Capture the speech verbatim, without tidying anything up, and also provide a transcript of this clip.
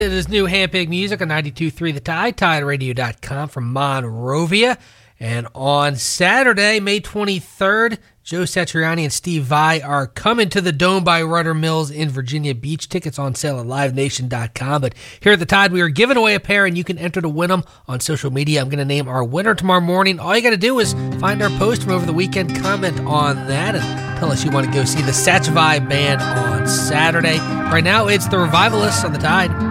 It is new Handpig music on ninety-two point three The Tide, tide radio dot com from Monrovia. And on Saturday, May twenty-third, Joe Satriani and Steve Vai are coming to the Dome by Rudder Mills in Virginia Beach. Tickets on sale at live nation dot com. But here at the Tide, we are giving away a pair, and you can enter to win them on social media. I'm going to name our winner tomorrow morning. All you got to do is find our post from over the weekend, comment on that, and tell us you want to go see the Satch Vai Band on Saturday. Right now, it's the Revivalists on the Tide.